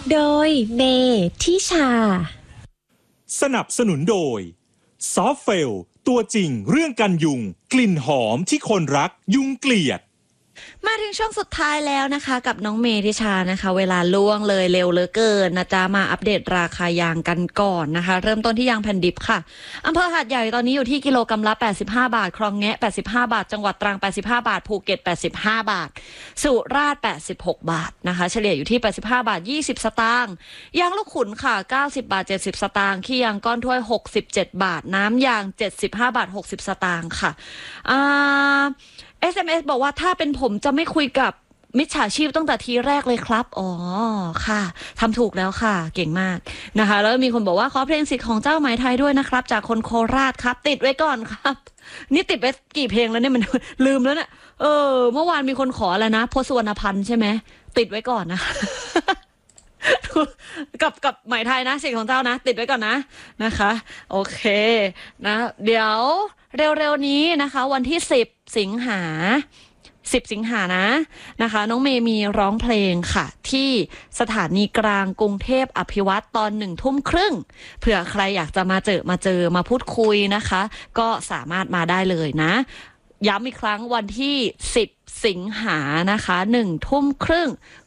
โดยเมทิชาสนับสนุนโดยซอฟเฟลตัวจริงเรื่องกันยุงกลิ่นหอมที่คนรักยุงเกลียดมาถึงช่วงสุดท้ายแล้วนะคะกับน้องเมทิชานะคะเวลาล่วงเลยเร็วเหลือเกินนะจ๊ะมาอัปเดตราคายางกันก่อนนะคะเริ่มต้นที่ยางแผ่นดิบค่ะอำเภอหาดใหญ่ตอนนี้อยู่ที่กิโลกรัมละ85 บาทคลองแงะ85 บาทจังหวัดตรัง85 บาทภูเก็ต85 บาทสุราษฎร์86 บาทนะคะเฉลี่ยอยู่ที่85 บาท20 สตางค์ยางลูกขุนค่ะ90 บาท70 สตางค์ขี้ยางก้อนถ้วย67 บาทน้ำยาง75 บาท60 สตางค์ค่ะSMS บอกว่าถ้าเป็นผมจะไม่คุยกับมิจฉาชีพตั้งแต่ทีแรกเลยครับอ๋อค่ะทำถูกแล้วค่ะเก่งมากนะคะแล้วมีคนบอกว่าขอเพลงสิทธิ์ของเจ้าไหมไทยด้วยนะครับจากคนโคราชครับติดไว้ก่อนครับนี่ติดไปกี่เพลงแล้วเนี่ยมัน ลืมแล้วเนี่ยเมื่อวานมีคนขออะไรนะพจน์สุวรรณพันธ์ใช่ไหมติดไว้ก่อนนะ กับไหมไทยนะสิทธิ์ของเจ้านะติดไว้ก่อนนะนะคะโอเคนะเดี๋ยวเร็วๆนี้นะคะวันที่10 สิงหานะคะน้องเมย์มีร้องเพลงค่ะที่สถานีกลางกรุงเทพอภิวัตรตอน19:30เผื่อใครอยากจะมาเจอมาพูดคุยนะคะก็สามารถมาได้เลยนะย้ำอีกครั้งวันที่10 สิงหานะคะ19:30